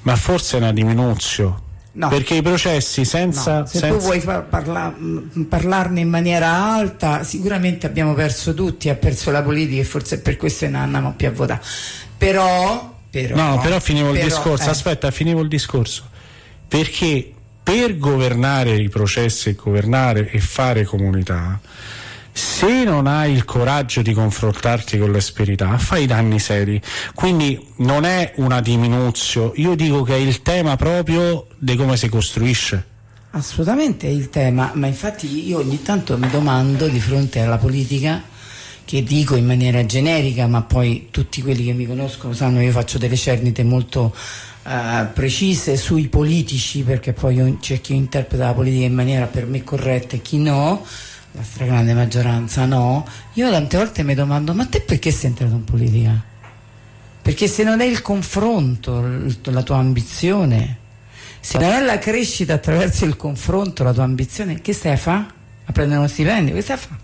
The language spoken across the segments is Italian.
Ma forse è una diminuzione. No. Perché i processi senza... Se tu vuoi parlarne in maniera alta, sicuramente abbiamo perso tutti, ha perso la politica e forse per questo non andiamo più a votare. Però finivo il discorso, aspetta, finivo il discorso. Perché per governare i processi e governare e fare comunità, se non hai il coraggio di confrontarti con l'asperità, fai danni seri. Quindi non è una diminuzione, io dico che è il tema proprio di come si costruisce. Assolutamente è il tema, ma infatti io ogni tanto mi domando di fronte alla politica, che dico in maniera generica, ma poi tutti quelli che mi conoscono sanno che io faccio delle cernite molto precise sui politici, perché poi c'è chi interpreta la politica in maniera per me corretta e chi no. La stragrande maggioranza no. Io tante volte mi domando: ma te perché sei entrato in politica? Perché se non è il confronto la tua ambizione, se non è la crescita attraverso il confronto la tua ambizione, che stai a fare? A prendere uno stipendio? Che stai a fare?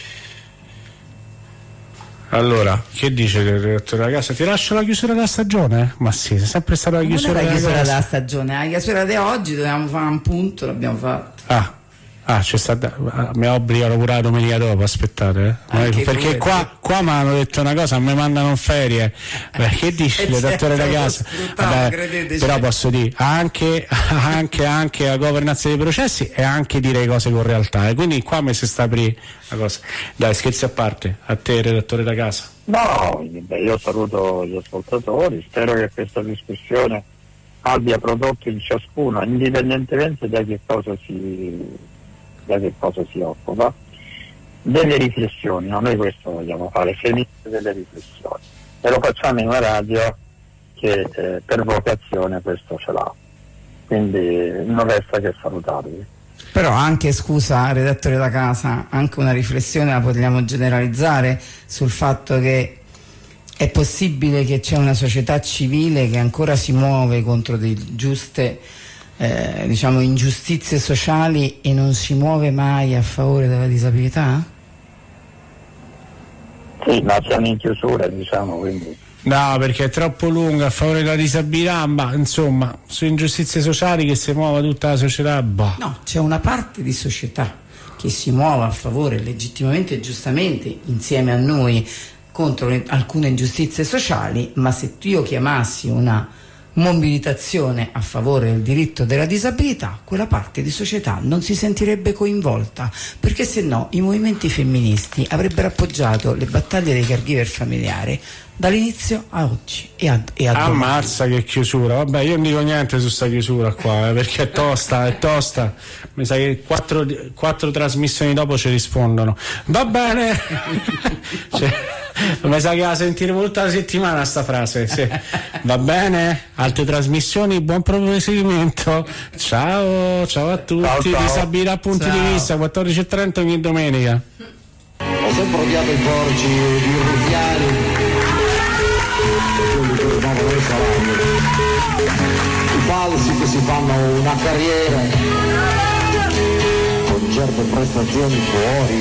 Allora, che dice il redattore della casa? Ti lascio la chiusura della stagione? Ma sì, è sempre stata la chiusura della stagione, la chiusura di oggi dovevamo fare un punto, l'abbiamo fatto. C'è stata, mi obbligano pure la domenica dopo, aspettate, perché qua mi hanno detto una cosa, mi mandano in ferie. Che dici, redattore da casa? Però posso dire anche la governanza dei processi e anche dire cose con realtà, e quindi qua mi si sta aprendo la cosa. Dai, scherzi a parte, a te redattore da casa. No, io saluto gli ascoltatori, spero che questa discussione abbia prodotto in ciascuno, indipendentemente da che cosa si occupa, delle riflessioni. Noi questo vogliamo fare, femministe delle riflessioni, e lo facciamo in una radio che per vocazione questo ce l'ha, quindi non resta che salutarvi. Però anche, scusa redattore da casa, anche una riflessione la potremmo generalizzare sul fatto che è possibile che c'è una società civile che ancora si muove contro delle giuste ingiustizie sociali e non si muove mai a favore della disabilità? Sì, ma siamo in chiusura, quindi. No, perché è troppo lunga a favore della disabilità, ma insomma, su ingiustizie sociali che si muova tutta la società, No, c'è una parte di società che si muove a favore legittimamente e giustamente insieme a noi contro alcune ingiustizie sociali, ma se io chiamassi una mobilitazione a favore del diritto della disabilità, quella parte di società non si sentirebbe coinvolta, perché se no i movimenti femministi avrebbero appoggiato le battaglie dei caregiver familiari dall'inizio a oggi e a ammazza che chiusura. Vabbè, io non dico niente su sta chiusura qua, perché è tosta. Mi sa che quattro trasmissioni dopo ci rispondono. Va bene. Mi sa che la sentiremo tutta la settimana sta frase, sì. Va bene, altre trasmissioni, buon proseguimento, ciao a tutti. Ciao. Disabilità punti di vista 14:30 ogni domenica. Ho sempre odiato i porci di Ruffiani, i falsi che si fanno una carriera con certe prestazioni fuori